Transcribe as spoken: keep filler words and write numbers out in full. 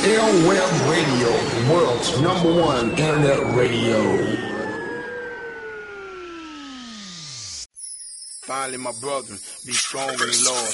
Airweb Radio, the world's number one internet radio. Finally, my brother, be strong in the Lord.